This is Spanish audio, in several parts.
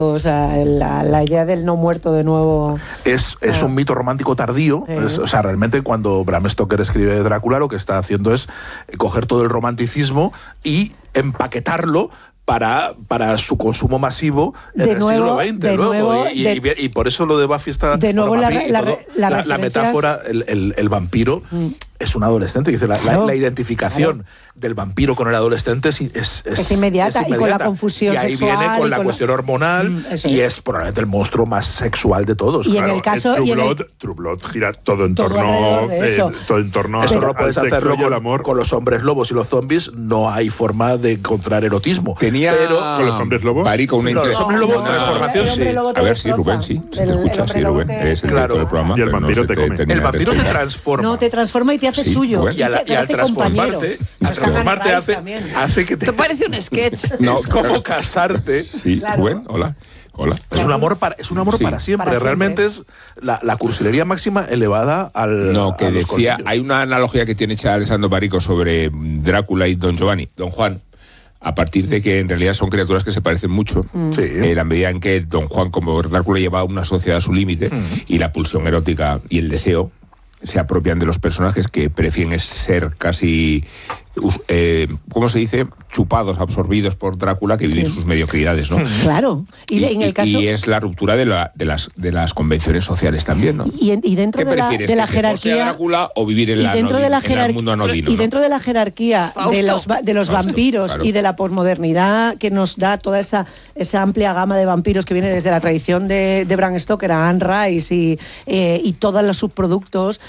O sea, la idea del no muerto de nuevo... Es un mito romántico tardío. O sea, realmente cuando Bram Stoker escribe Drácula, lo que está haciendo es coger todo el romanticismo y empaquetarlo para su consumo masivo en el siglo XX luego. Y por eso lo de Buffy está... De nuevo la metáfora, el vampiro es un adolescente. Dice, la identificación del vampiro con el adolescente es inmediata, y con la confusión sexual. Y ahí sexual, viene con la cuestión hormonal, y es probablemente el monstruo más sexual de todos. Y en el caso... True Blood gira todo en torno a eso lo puedes hacerlo con los hombres lobos y los zombies. No hay forma de encontrar erotismo. Pero con los hombres lobos. Los hombres lobos, transformación, sí. A ver, sí, Rubén, sí. Se te escucha, sí, Rubén. Es el director del programa. Y el vampiro te come. El vampiro te transforma. No, te transforma y te hace suyo. Y al transformarte hace que te... Esto parece un sketch. No, es como casarte. Sí, Rubén, hola. Es un amor para siempre. Realmente es la cursilería máxima elevada al... No, que decía, hay una analogía que tiene hecha Alessandro Barico sobre Drácula y Don Giovanni, Don Juan, a partir de que en realidad son criaturas que se parecen mucho. En la medida en que Don Juan, como Drácula, lleva a una sociedad a su límite, y la pulsión erótica y el deseo se apropian de los personajes, que prefieren ser casi, ¿cómo se dice?, chupados, absorbidos por Drácula, que vivir sus mediocridades, ¿no? Claro. Y es la ruptura de las convenciones sociales también, ¿no? Y dentro de la jerarquía... ¿Que Drácula o vivir en el mundo anodino? Y dentro de la jerarquía de los vampiros, claro, y de la posmodernidad que nos da toda esa amplia gama de vampiros que viene desde la tradición de Bram Stoker a Anne Rice y todos los subproductos,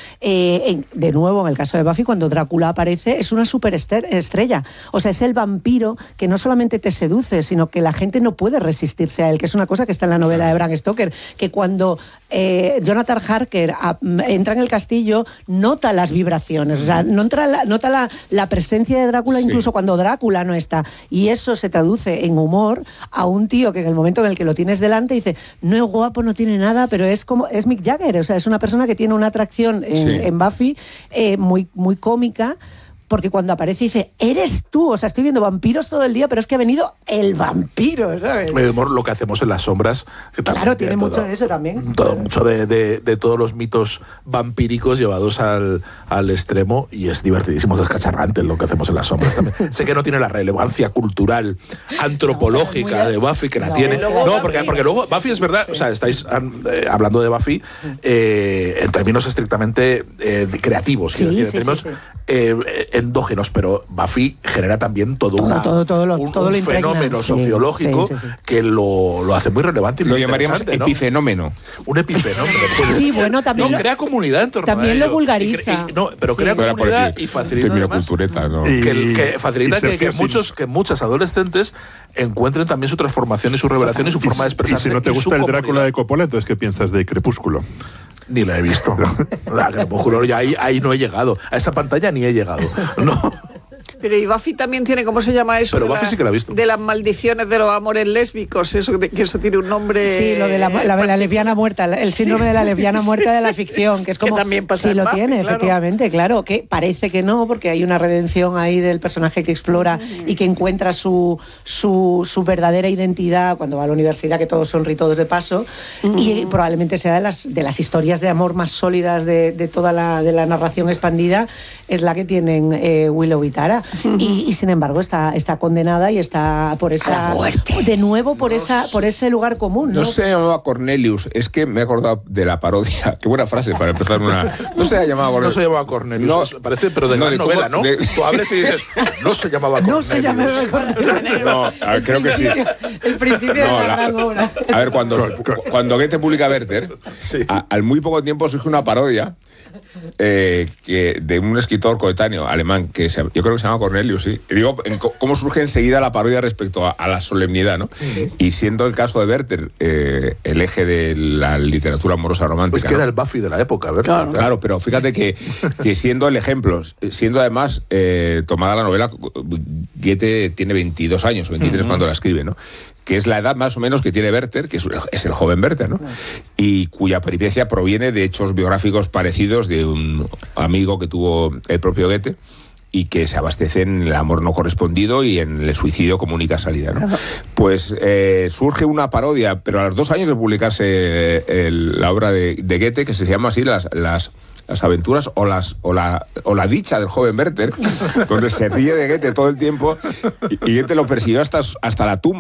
de nuevo, en el caso de Buffy, cuando Drácula aparece, es una superestrella. O sea, es el vampiro que no solamente te seduce, sino que la gente no puede resistirse a él, que es una cosa que está en la novela de Bram Stoker, que cuando Jonathan Harker entra en el castillo, nota las vibraciones, o sea, nota la presencia de Drácula, incluso cuando Drácula no está. Y eso se traduce en humor a un tío que en el momento en el que lo tienes delante dice, no es guapo, no tiene nada, pero es Mick Jagger, o sea, es una persona que tiene una atracción en Buffy muy, muy cómica, porque cuando aparece dice, eres tú, o sea, estoy viendo vampiros todo el día, pero es que ha venido el vampiro, ¿sabes? Lo que hacemos en las sombras, que claro, tiene mucho de eso también. Mucho de todos los mitos vampíricos llevados al extremo, y es divertidísimo, es descacharrante lo que hacemos en las sombras también. Sé que no tiene la relevancia cultural, antropológica de Buffy, que la tiene. Porque luego Buffy es verdad, o sea, estáis hablando de Buffy en términos estrictamente creativos, en términos endógenos, pero Buffy genera también todo un fenómeno sociológico que lo hace muy relevante y lo llamaríamos epifenómeno. Un epifenómeno. Bueno, también crea comunidad en torno a ello. También lo vulgariza. Pero crea comunidad y facilita además, que facilita que muchas adolescentes encuentren también su transformación y su revelación y su forma de expresarse. Y si no te gusta el Drácula de Coppola, entonces ¿qué piensas de Crepúsculo? Ni la he visto. Crepúsculo, ya ahí no he llegado. A esa pantalla ni he llegado. No. Pero y Buffy también tiene, ¿cómo se llama eso? Pero Buffy sí que la ha visto. De las maldiciones de los amores lésbicos, que eso tiene un nombre... Sí, lo de la lesbiana muerta, el síndrome de la lesbiana muerta de la ficción, que es como... Que también pasa sí, lo Buffy, tiene, claro. Efectivamente, claro, que parece que no, porque hay una redención ahí del personaje que explora y que encuentra su verdadera identidad cuando va a la universidad, que todos son ritos de paso, y probablemente sea de las historias de amor más sólidas de toda la narración expandida, es la que tienen Willow y Tara. Y sin embargo está condenada y está por esa de nuevo por ese lugar común. No se llamaba Cornelius, es que me he acordado de la parodia. Qué buena frase para empezar una. No se llamaba Cornelius. No se llamaba Cornelius, parece, pero de gran novela, ¿no? Tú hables y dices, no se llamaba Cornelius. No se llamaba Cornelius. No, creo que sí. El principio de la gran obra. A ver, cuando Goethe publica Werther, al muy poco tiempo surge una parodia de un escritor coetáneo alemán que yo creo que se llama Cornelius, sí. Y digo, cómo surge enseguida la parodia respecto a la solemnidad, ¿no? Y siendo el caso de Werther el eje de la literatura amorosa romántica. Pues que era el Buffy de la época, Werther. Claro, pero fíjate que siendo el ejemplo, siendo además tomada la novela, Goethe tiene 22 años, 23 cuando la escribe, ¿no? Que es la edad más o menos que tiene Werther, que es el joven Werther, ¿no? Y cuya peripecia proviene de hechos biográficos parecidos de un amigo que tuvo el propio Goethe, y que se abastecen en el amor no correspondido y en el suicidio como única salida, ¿no? Pues surge una parodia, pero a los 2 años de publicarse la obra de Goethe, que se llama así las aventuras o la dicha del joven Werther, donde se ríe de Goethe todo el tiempo y Goethe lo persiguió hasta la tumba.